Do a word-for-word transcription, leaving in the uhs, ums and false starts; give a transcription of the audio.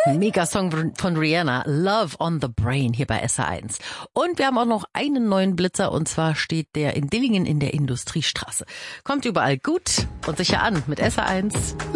Ein Megasong von Rihanna, Love on the Brain, hier bei S R eins. Und wir haben auch noch einen neuen Blitzer, und zwar steht der in Dillingen in der Industriestraße. Kommt überall gut und sicher an mit S R eins.